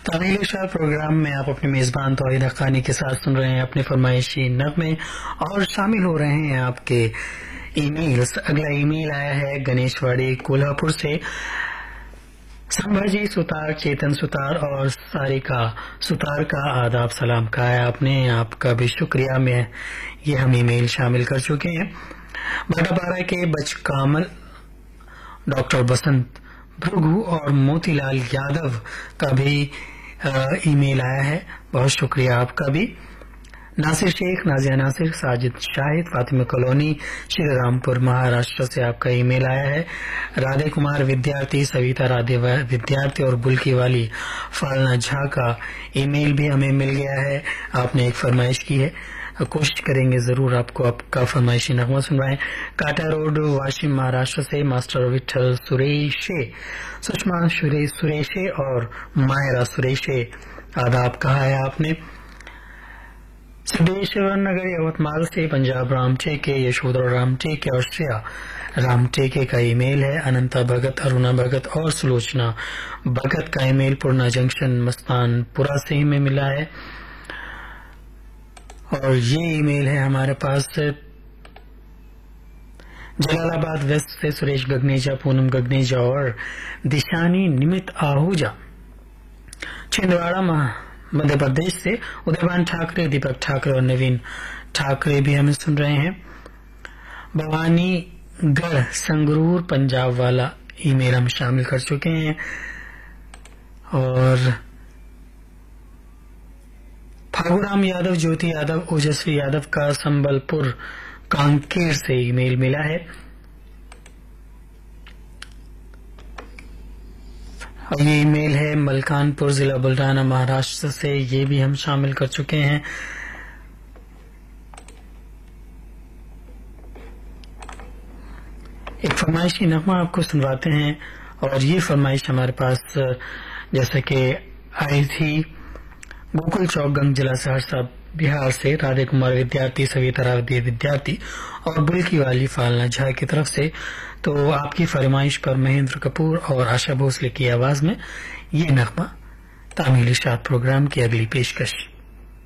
طویل اشار پروگرام میں آپ اپنے میزبان توحید حقانی کے ساتھ سن رہے ہیں اپنے فرمائشی نغمے اور شامل ہو رہے ہیں آپ کے ای میلز. اگلا ای میل آیا ہے گنیش واڑی کولہا پور سے. سمبھاجی ستار، چیتن ستار اور ساریکا ستار کا آداب سلام کہا ہے آپ نے. آپ کا بھی شکریہ. میں یہ ہم ای میل شامل کر چکے ہیں. بھٹا پارا کے بچ کامل، ڈاکٹر بسنت بھرگو اور موتی لال یادو کا بھی ای میل آیا ہے. بہت شکریہ آپ کا بھی. ناصر شیخ، نازیہ ناصر، ساجد شاہد، فاطمہ کالونی، شری رامپور مہاراشٹر سے آپ کا ای میل آیا ہے. رادھے کمار ودیارتھی، سویتا رادھے ودیارتھی اور بلکی والی فالنا جھا کا ای میل بھی ہمیں مل گیا ہے. آپ نے ایک فرمائش کی ہے، کوشش کریں گے ضرور آپ کو آپ کا فرمائشی نغمہ سنوائیں. کاٹا روڈ، واشم مہاراشٹر سے ماسٹر وٹھل سریشے، سشما سریشے اور ماہرہ سریشے آداب کہا ہے آپ نے. سدیشور نگر یوتمال سے پنجاب رام ٹیکے، یشودھرا رام ٹیکے اور شریا رام ٹیکے کا ای میل ہے. اننتا بھگت، ارونا بھگت اور سلوچنا بھگت کا ای میل پورنا جنکشن مستان پورا سے ہی میں ملا ہے. اور یہ ای میل ہے ہمارے پاس جلال آباد ویسٹ سے سریش گگنیجا، پونم گگنیجا اور دشانی نمت آہوجا. چھندواڑہ مدھیہ پردیش سے ادیبان ٹھاکرے، دیپک ٹھاکرے اور نوین ٹھاکرے بھی ہمیں سن رہے ہیں. بھوانی گڑھ سنگرور پنجاب والا ای میل ہم شامل کر چکے ہیں. اور پھاگورام یادو، جوتی یادو، اوجسوی یادو کا سنبل پور کانکیر سے ای میل ملا ہے. اور یہ ای میل ہے ملکان پور ضلع بلڈانا مہاراشٹر سے، یہ بھی ہم شامل کر چکے ہیں. ایک فرمائشی نغمہ آپ کو سنواتے ہیں اور یہ فرمائش ہمارے پاس جیسا کہ آئی تھی گوکل چوک گنج ضلع سہرسہ بہار سے رادھے کمار ودیارتھی، سویتا رادھے ودیارتھی اور بلکی والی فالنا جھا کی طرف سے. تو آپ کی فرمائش پر مہندر کپور اور آشا بھوسلے کی آواز میں یہ نغمہ تعمیل اشاعت پروگرام کی اگلی پیشکش.